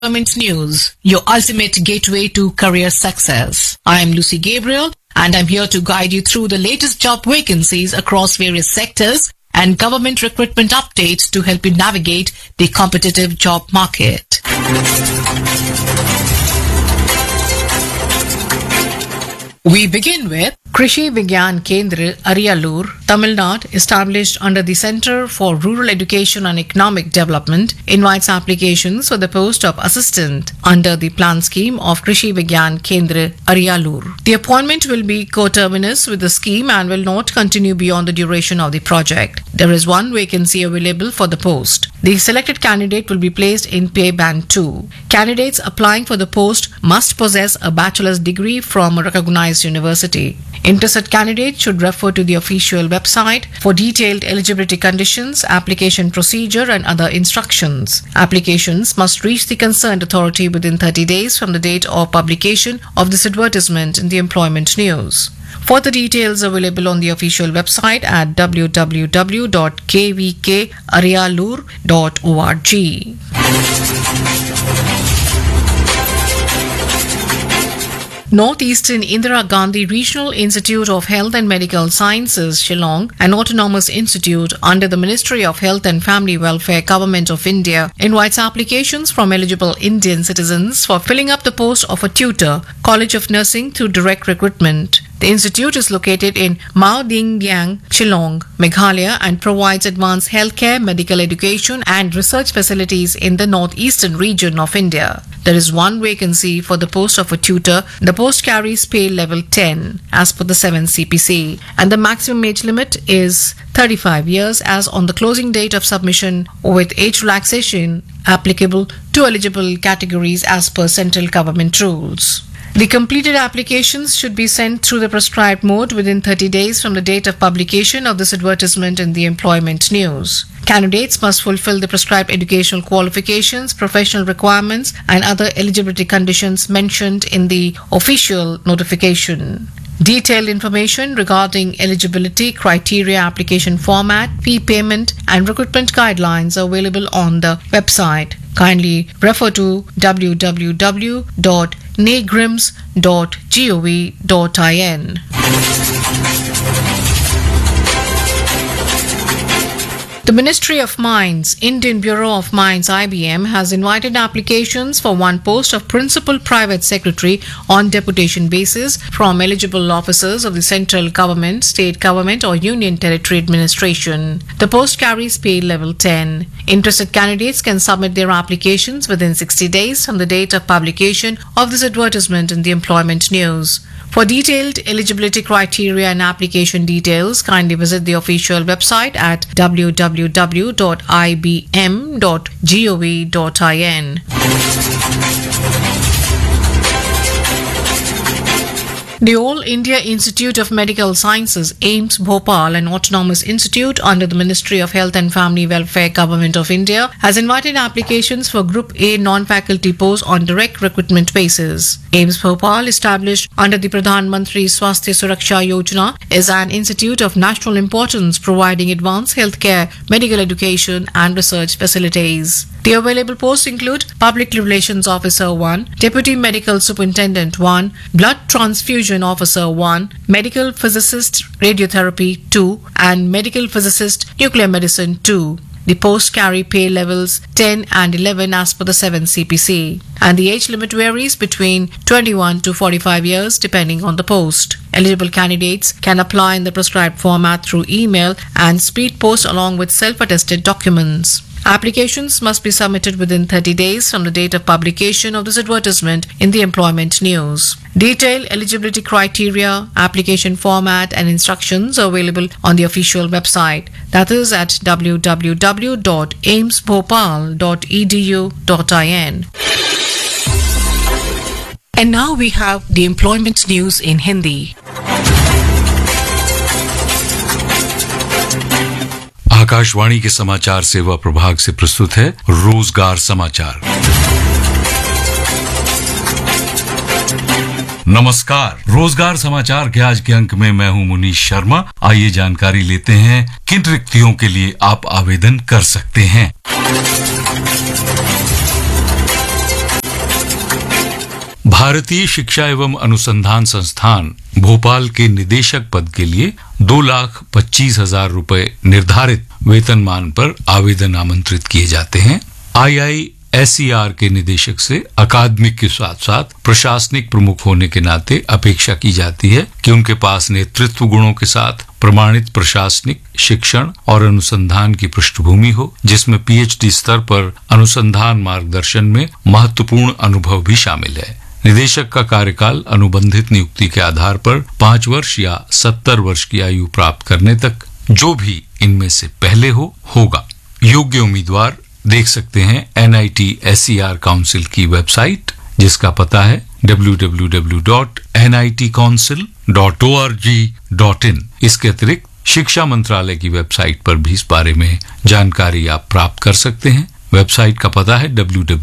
Employment News, your ultimate gateway to career success. I am Lucy Gabriel and I'm here to guide you through the latest job vacancies across various sectors and government recruitment updates to help you navigate the competitive job market. We begin with Krishi Vigyan Kendra Ariyalur, Tamil Nadu, established under the Center for Rural Education and Economic Development, invites applications for the post of assistant under the plan scheme of Krishi Vigyan Kendra Ariyalur. The appointment will be coterminous with the scheme and will not continue beyond the duration of the project. There is one vacancy available for the post. The selected candidate will be placed in pay band 2. Candidates applying for the post must possess a bachelor's degree from a recognized university. Interested candidates should refer to the official website for detailed eligibility conditions, application procedure and other instructions. Applications must reach the concerned authority within 30 days from the date of publication of this advertisement in the employment news. Further details available on the official website at www.kvkariyalur.org. Northeastern Indira Gandhi Regional Institute of Health and Medical Sciences, Shillong, an autonomous institute under the Ministry of Health and Family Welfare, Government of India, invites applications from eligible Indian citizens for filling up the post of a tutor, College of Nursing through direct recruitment. The institute is located in Mao Ding Liang, Shillong, Meghalaya and provides advanced healthcare, medical education and research facilities in the northeastern region of India. There is one vacancy for the post of a tutor. The post carries pay level 10 as per the 7th CPC and the maximum age limit is 35 years as on the closing date of submission, with age relaxation applicable to eligible categories as per central government rules. The completed applications should be sent through the prescribed mode within 30 days from the date of publication of this advertisement in the employment news. Candidates must fulfill the prescribed educational qualifications, professional requirements, and other eligibility conditions mentioned in the official notification. Detailed information regarding eligibility, criteria, application format, fee payment, and recruitment guidelines are available on the website. Kindly refer to www.negrims.gov.in. The Ministry of Mines, Indian Bureau of Mines (IBM) has invited applications for one post of Principal Private Secretary on deputation basis from eligible officers of the central government, state government or union territory administration. The post carries pay level 10. Interested candidates can submit their applications within 60 days from the date of publication of this advertisement in the employment news. For detailed eligibility criteria and application details, kindly visit the official website at www.ibm.gov.in. The All India Institute of Medical Sciences, AIIMS Bhopal, an autonomous institute under the Ministry of Health and Family Welfare, Government of India, has invited applications for Group A non-faculty posts on direct recruitment basis. AIIMS Bhopal, established under the Pradhan Mantri Swasthya Suraksha Yojana, is an institute of national importance providing advanced healthcare, medical education and research facilities. The available posts include Public Relations Officer 1, Deputy Medical Superintendent 1, Blood Transfusion Officer 1, Medical Physicist Radiotherapy 2, and Medical Physicist Nuclear Medicine 2. The posts carry pay levels 10 and 11 as per the 7th CPC, and the age limit varies between 21 to 45 years depending on the post. Eligible candidates can apply in the prescribed format through email and speed post along with self-attested documents. Applications must be submitted within 30 days from the date of publication of this advertisement in the employment news. Detailed eligibility criteria, application format and instructions are available on the official website, that is at www.aimsbhopal.edu.in. And now we have the employment news in Hindi. Akashvani के समाचार सेवा प्रभाग से प्रस्तुत है रोजगार समाचार। नमस्कार, रोजगार समाचार के आज के अंक में मैं हूं मुनीश शर्मा। आइए जानकारी लेते हैं किन रिक्तियों के लिए आप आवेदन कर सकते हैं। भारतीय शिक्षा एवं अनुसंधान संस्थान भोपाल के निदेशक पद के लिए 2,25,000 रुपए निर्धारित वेतनमान पर आवेदन आमंत्रित किए जाते हैं। IISER के निदेशक से अकादमिक के साथ साथ प्रशासनिक प्रमुख होने के नाते अपेक्षा की जाती है कि उनके पास नेतृत्व गुणों के साथ प्रमाणित प्रशासनिक शिक्षण और अनुसंधान की पृष्ठभूमि हो, जिसमें PhD स्तर पर अनुसंधान मार्गदर्शन में महत्वपूर्ण अनुभव भी शामिल है। निदेशक का कार्यकाल अनुबंधित नियुक्ति के आधार पर 5 वर्ष या 70 वर्ष की आयु प्राप्त करने तक जो भी इनमें से पहले होगा। योग्य उम्मीदवार देख सकते हैं NIT SER काउंसिल की वेबसाइट, जिसका पता है www.nitcouncil.org.in। इसके अतिरिक्त शिक्षा मंत्रालय की वेबसाइट पर भी इस बारे में जानकारी आप प्राप्त कर सकते हैं। वेबसाइट का पता है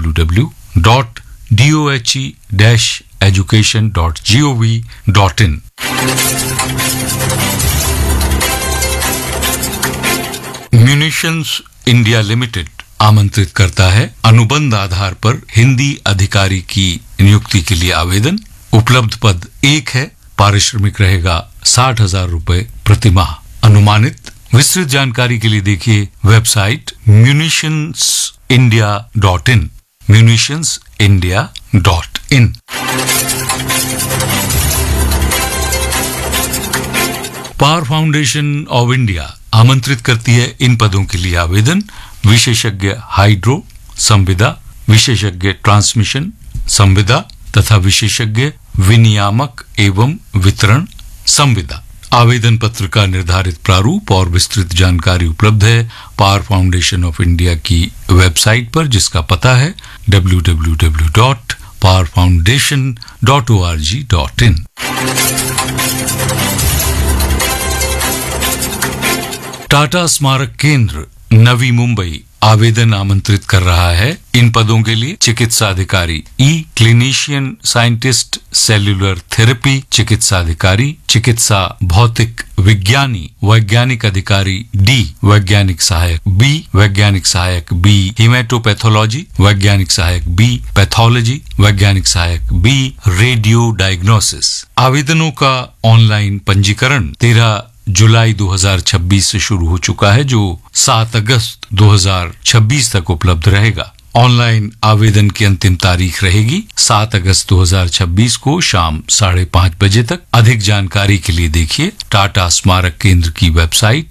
www.dohe-education.gov.in। म्यूनिशंस इंडिया लिमिटेड आमंत्रित करता है अनुबंध आधार पर हिंदी अधिकारी की नियुक्ति के लिए आवेदन। उपलब्ध पद 1 है। पारिश्रमिक रहेगा 60,000 रुपए प्रति माह। अनुमानित विस्तृत जानकारी के लिए देखिए website munitionsindia.in munitionsindia.in। Power foundation of India आमंत्रित करती है इन पदों के लिए आवेदन। विशेषज्ञ हाइड्रो संविदा, विशेषज्ञ ट्रांसमिशन संविदा तथा विशेषज्ञ विनियामक एवं वितरण संविदा। आवेदन पत्र का निर्धारित प्रारूप और विस्तृत जानकारी उपलब्ध है पावर फाउंडेशन ऑफ इंडिया की वेबसाइट पर, जिसका पता है www.powerfoundation.org.in। टाटा स्मारक केंद्र नवी मुंबई आवेदन आमंत्रित कर रहा है इन पदों के लिए। चिकित्सा अधिकारी ई, क्लिनिशियन साइंटिस्ट सेल्यूलर थेरेपी चिकित्सा अधिकारी, चिकित्सा भौतिक विज्ञानी वैज्ञानिक अधिकारी डी, वैज्ञानिक सहायक बी, वैज्ञानिक सहायक बी हिमेटोपैथोलॉजी, वैज्ञानिक सहायक बी पैथोलॉजी, वैज्ञानिक सहायक बी रेडियो डायग्नोसिस। आवेदनों का ऑनलाइन पंजीकरण 13 जुलाई 2026 से शुरू हो चुका है, जो 7 अगस्त 2026 तक उपलब्ध रहेगा। ऑनलाइन आवेदन की अंतिम तारीख रहेगी 7 अगस्त 2026 को शाम 5:30 बजे तक। अधिक जानकारी के लिए देखिए टाटा स्मारक केंद्र की वेबसाइट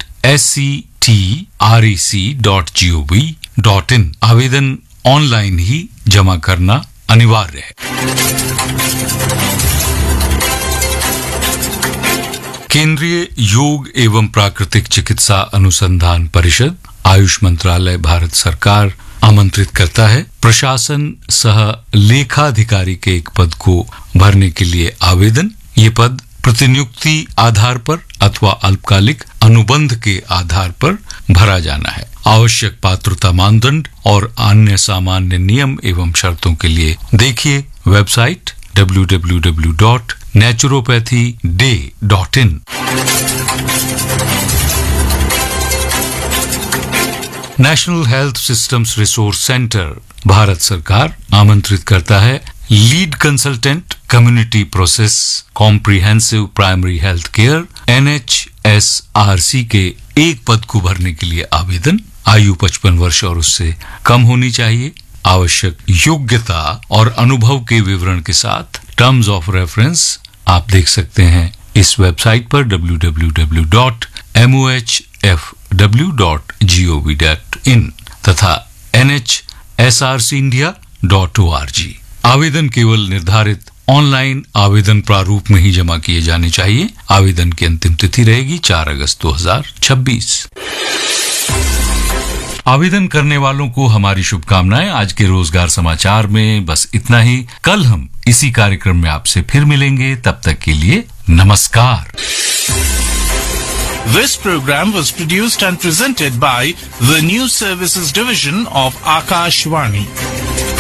sctrec.gov.in। आवेदन ऑनलाइन ही जमा करना अनिवार्य है। केंद्रीय योग एवं प्राकृतिक चिकित्सा अनुसंधान परिषद आयुष मंत्रालय भारत सरकार आमंत्रित करता है प्रशासन सह लेखाधिकारी के एक पद को भरने के लिए आवेदन। ये पद प्रतिनियुक्ति आधार पर अथवा अल्पकालिक अनुबंध के आधार पर भरा जाना है। आवश्यक पात्रता मानदंड और अन्य सामान्य नियम एवं शर्तों के लिए देखिए website www.naturopathyday.in। National health systems resource centre Bharat सरकार आमंत्रित करता है lead consultant community process comprehensive primary health care NHSRC के एक पद को भरने के लिए आवेदन। आयु 55 वर्ष और उससे कम होनी चाहिए। आवश्यक योग्यता और अनुभव के विवरण के साथ टर्म्स ऑफ रेफरेंस आप देख सकते हैं इस वेबसाइट पर www.mohfw.gov.in तथा nhsrcindia.org। आवेदन केवल निर्धारित ऑनलाइन आवेदन प्रारूप में ही जमा किए जाने चाहिए। आवेदन की अंतिम तिथि रहेगी 4 अगस्त 2026। आवेदन करने वालों को हमारी शुभकामनाएं। आज के रोजगार समाचार में बस इतना ही। कल हम इसी कार्यक्रम में आपसे फिर मिलेंगे। तब तक के लिए नमस्कार। This program was produced and presented by the News Services Division of Akashvani.